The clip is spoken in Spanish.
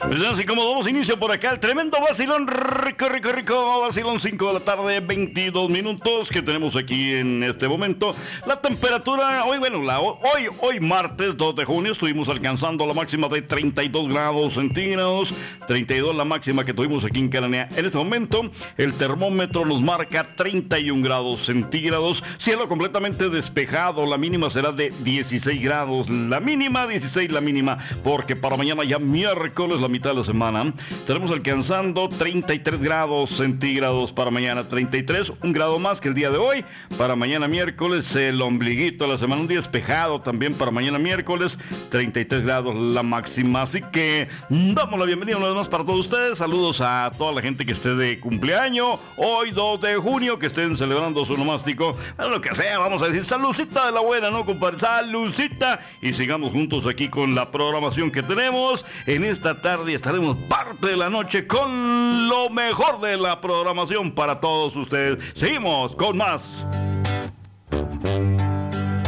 Pues así como damos inicio por acá, el tremendo vacilón, rico, vacilón 5 de la tarde, 22 minutos que tenemos aquí en este momento. La temperatura, hoy martes 2 de junio, estuvimos alcanzando la máxima de 32 grados centígrados, 32 la máxima que tuvimos aquí en Cananea. En este momento, el termómetro nos marca 31 grados centígrados, cielo completamente despejado, la mínima será de 16 grados, la mínima 16, la mínima, porque para mañana ya miércoles, la mitad de la semana, estaremos alcanzando 33 grados centígrados para mañana, 33, un grado más que el día de hoy. Para mañana miércoles, el ombliguito de la semana, un día despejado también para mañana miércoles, 33 grados la máxima. Así que damos la bienvenida una vez más para todos ustedes. Saludos a toda la gente que esté de cumpleaños hoy 2 de junio, que estén celebrando su nomástico, lo que sea, vamos a decir saludcita de la buena, ¿no, compadre? Saludcita, y sigamos juntos aquí con la programación que tenemos en esta tarde. Estaremos parte de la noche con lo mejor de la programación para todos ustedes. Seguimos con más.